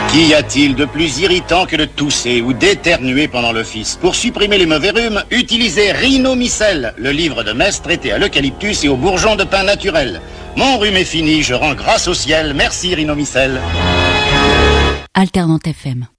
Qu'y a-t-il de plus irritant que de tousser ou d'éternuer pendant l'office? Pour supprimer les mauvais rhumes, utilisez Rhinomycel, le livre de messe traité à l'eucalyptus et aux bourgeons de pin naturel. Mon rhume est fini, je rends grâce au ciel. Merci Rhinomycel. Alternative FM.